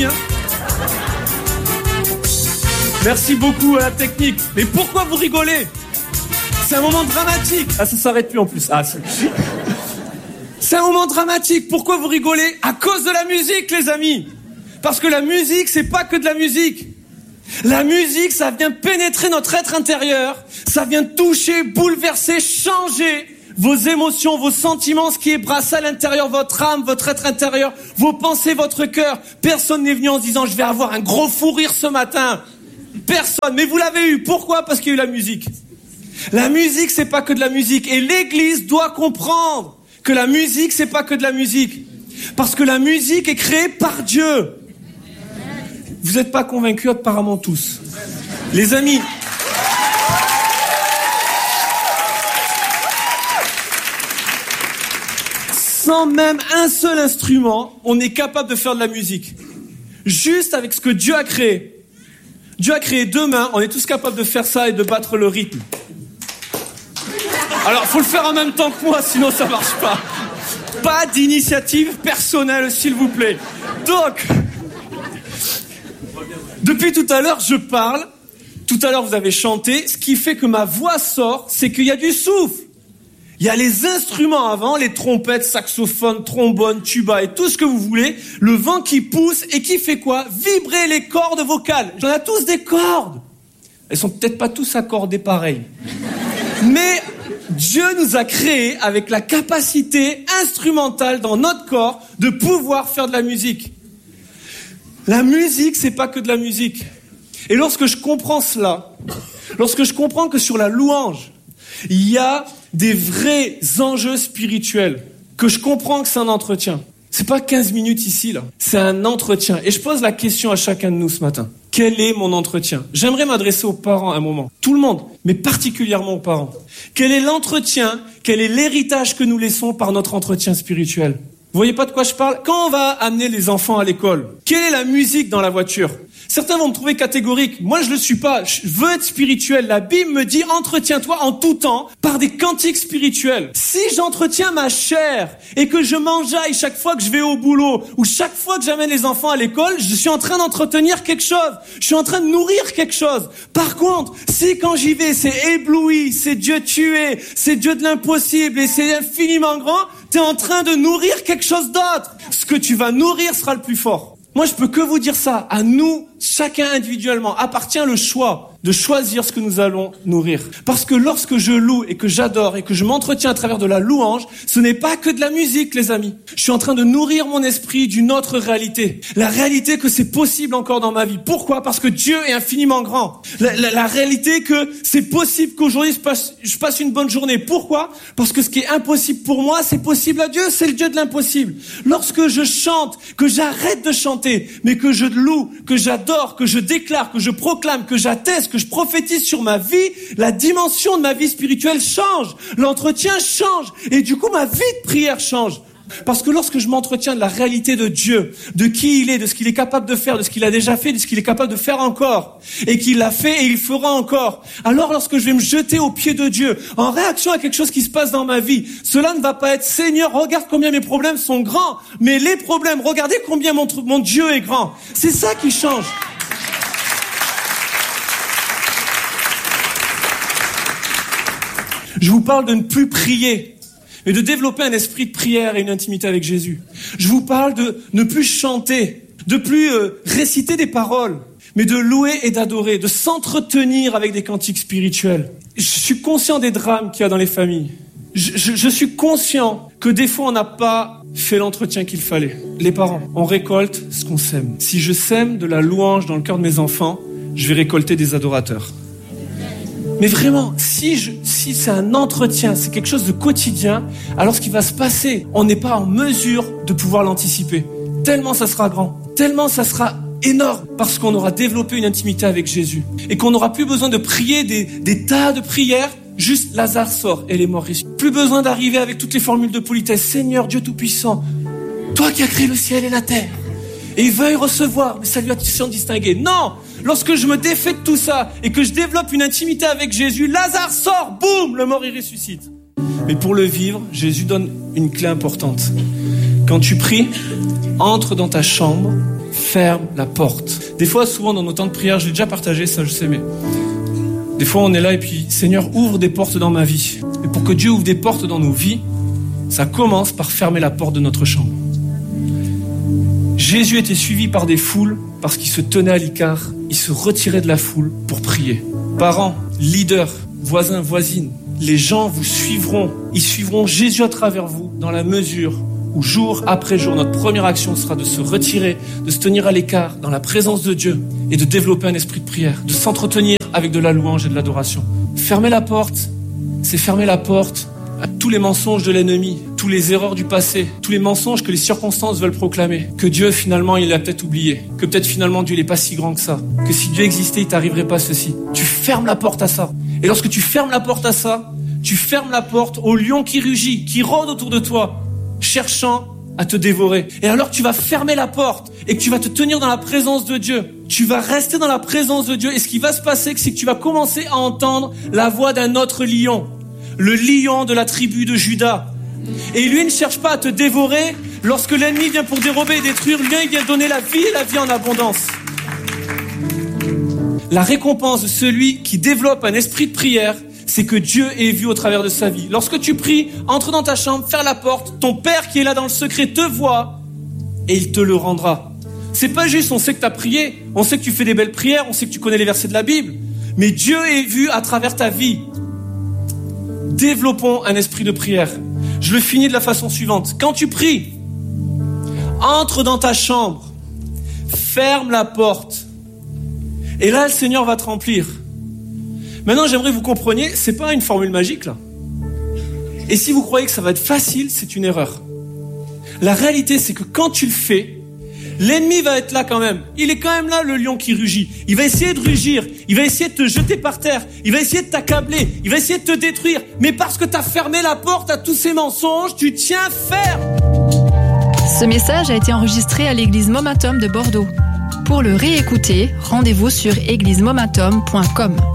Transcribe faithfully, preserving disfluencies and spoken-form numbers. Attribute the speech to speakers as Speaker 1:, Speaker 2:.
Speaker 1: hein. Merci beaucoup à la technique. Mais pourquoi vous rigolez? C'est un moment dramatique. Ah, ça s'arrête plus en plus. Ah, c'est... c'est un moment dramatique. Pourquoi vous rigolez? À cause de la musique, les amis. Parce que la musique, c'est pas que de la musique. La musique, ça vient pénétrer notre être intérieur. Ça vient toucher, bouleverser, changer vos émotions, vos sentiments, ce qui est brassé à l'intérieur, votre âme, votre être intérieur, vos pensées, votre cœur. Personne n'est venu en se disant, je vais avoir un gros fou rire ce matin. Personne. Mais vous l'avez eu. Pourquoi? Parce qu'il y a eu la musique. La musique, c'est pas que de la musique. Et l'Église doit comprendre que la musique, c'est pas que de la musique. Parce que la musique est créée par Dieu. Vous n'êtes pas convaincus apparemment tous. Les amis, sans même un seul instrument, on est capable de faire de la musique. Juste avec ce que Dieu a créé. Dieu a créé deux mains, on est tous capables de faire ça et de battre le rythme. Alors, faut le faire en même temps que moi, sinon ça marche pas. Pas d'initiative personnelle, s'il vous plaît. Donc, depuis tout à l'heure, je parle. Tout à l'heure, vous avez chanté. Ce qui fait que ma voix sort, c'est qu'il y a du souffle. Il y a les instruments avant, les trompettes, saxophones, trombones, tuba et tout ce que vous voulez. Le vent qui pousse et qui fait quoi? Vibrer les cordes vocales. J'en ai tous des cordes. Elles sont peut-être pas tous accordées pareil. Mais Dieu nous a créés avec la capacité instrumentale dans notre corps de pouvoir faire de la musique. La musique, c'est pas que de la musique. Et lorsque je comprends cela, lorsque je comprends que sur la louange, il y a des vrais enjeux spirituels, que je comprends que c'est un entretien. C'est pas quinze minutes ici, là. C'est un entretien. Et je pose la question à chacun de nous ce matin. Quel est mon entretien? J'aimerais m'adresser aux parents un moment. Tout le monde, mais particulièrement aux parents. Quel est l'entretien? Quel est l'héritage que nous laissons par notre entretien spirituel? Vous voyez pas de quoi je parle? Quand on va amener les enfants à l'école, quelle est la musique dans la voiture? Certains vont me trouver catégorique. Moi, je le suis pas. Je veux être spirituel. La Bible me dit, entretiens-toi en tout temps par des cantiques spirituels. Si j'entretiens ma chair et que je m'enjaille chaque fois que je vais au boulot ou chaque fois que j'amène les enfants à l'école, je suis en train d'entretenir quelque chose. Je suis en train de nourrir quelque chose. Par contre, si quand j'y vais, c'est ébloui, c'est Dieu tué, c'est Dieu de l'impossible et c'est infiniment grand, t'es en train de nourrir quelque chose d'autre. Ce que tu vas nourrir sera le plus fort. Moi, je peux que vous dire ça. À nous, chacun individuellement, appartient le choix de choisir ce que nous allons nourrir. Parce que lorsque je loue et que j'adore et que je m'entretiens à travers de la louange, ce n'est pas que de la musique, les amis. Je suis en train de nourrir mon esprit d'une autre réalité. La réalité que c'est possible encore dans ma vie. Pourquoi? Parce que Dieu est infiniment grand. La, la, la réalité que c'est possible qu'aujourd'hui je passe, je passe une bonne journée. Pourquoi? Parce que ce qui est impossible pour moi, c'est possible à Dieu. C'est le Dieu de l'impossible. Lorsque je chante, que j'arrête de chanter, mais que je loue, que j'adore, que je déclare, que je proclame, que j'atteste, que je prophétise sur ma vie, la dimension de ma vie spirituelle change. L'entretien change. Et du coup, ma vie de prière change. Parce que lorsque je m'entretiens de la réalité de Dieu, de qui il est, de ce qu'il est capable de faire, de ce qu'il a déjà fait, de ce qu'il est capable de faire encore, et qu'il l'a fait et il fera encore, alors lorsque je vais me jeter aux pieds de Dieu, en réaction à quelque chose qui se passe dans ma vie, cela ne va pas être « Seigneur, regarde combien mes problèmes sont grands », mais les problèmes, regardez combien mon, mon Dieu est grand. C'est ça qui change. Je vous parle de ne plus prier, mais de développer un esprit de prière et une intimité avec Jésus. Je vous parle de ne plus chanter, de plus euh, réciter des paroles, mais de louer et d'adorer, de s'entretenir avec des cantiques spirituels. Je suis conscient des drames qu'il y a dans les familles. Je, je, je suis conscient que des fois on n'a pas fait l'entretien qu'il fallait. Les parents, on récolte ce qu'on sème. Si je sème de la louange dans le cœur de mes enfants, je vais récolter des adorateurs. Mais vraiment, si, je, si c'est un entretien, c'est quelque chose de quotidien, alors ce qui va se passer, on n'est pas en mesure de pouvoir l'anticiper. Tellement ça sera grand, tellement ça sera énorme, parce qu'on aura développé une intimité avec Jésus. Et qu'on n'aura plus besoin de prier des, des tas de prières, juste Lazare sort et les morts ressuscitent. Plus besoin d'arriver avec toutes les formules de politesse. Seigneur Dieu Tout-Puissant, toi qui as créé le ciel et la terre, et veuille recevoir mes salutations distinguées. Non! Lorsque je me défais de tout ça et que je développe une intimité avec Jésus, Lazare sort, boum, le mort il ressuscite. Mais pour le vivre, Jésus donne une clé importante. Quand tu pries, entre dans ta chambre, ferme la porte. Des fois, souvent dans nos temps de prière, je l'ai déjà partagé, ça je sais, mais des fois on est là et puis Seigneur, ouvre des portes dans ma vie. Et pour que Dieu ouvre des portes dans nos vies, ça commence par fermer la porte de notre chambre. Jésus était suivi par des foules parce qu'il se tenait à l'écart, il se retirait de la foule pour prier. Parents, leaders, voisins, voisines, les gens vous suivront, ils suivront Jésus à travers vous dans la mesure où jour après jour, notre première action sera de se retirer, de se tenir à l'écart dans la présence de Dieu et de développer un esprit de prière, de s'entretenir avec de la louange et de l'adoration. Fermer la porte, c'est fermer la porte à tous les mensonges de l'ennemi, tous les erreurs du passé, tous les mensonges que les circonstances veulent proclamer, que Dieu finalement il a peut-être oublié, que peut-être finalement Dieu il est pas si grand que ça, que si Dieu existait il t'arriverait pas ceci. Tu fermes la porte à ça. Et lorsque tu fermes la porte à ça, tu fermes la porte au lion qui rugit, qui rôde autour de toi, cherchant à te dévorer. Et alors tu vas fermer la porte et que tu vas te tenir dans la présence de Dieu. Tu vas rester dans la présence de Dieu et ce qui va se passer, c'est que tu vas commencer à entendre la voix d'un autre lion, le lion de la tribu de Juda. Et lui ne cherche pas à te dévorer. Lorsque l'ennemi vient pour dérober et détruire, lui il vient donner la vie et la vie en abondance. La récompense de celui qui développe un esprit de prière, c'est que Dieu est vu au travers de sa vie. Lorsque tu pries, entre dans ta chambre, ferme la porte, ton Père qui est là dans le secret te voit et il te le rendra. C'est pas juste, on sait que tu as prié, on sait que tu fais des belles prières, on sait que tu connais les versets de la Bible, mais Dieu est vu à travers ta vie. Développons un esprit de prière. Je le finis de la façon suivante. Quand tu pries, entre dans ta chambre, ferme la porte et là le Seigneur va te remplir. Maintenant, j'aimerais que vous compreniez, c'est pas une formule magique, là. Et si vous croyez que ça va être facile, c'est une erreur. La réalité, c'est que quand tu le fais, l'ennemi va être là quand même. Il est quand même là, le lion qui rugit. Il va essayer de rugir. Il va essayer de te jeter par terre. Il va essayer de t'accabler. Il va essayer de te détruire. Mais parce que tu as fermé la porte à tous ces mensonges, tu tiens ferme.
Speaker 2: Ce message a été enregistré à l'église Momentum de Bordeaux. Pour le réécouter, rendez-vous sur église momentum point com.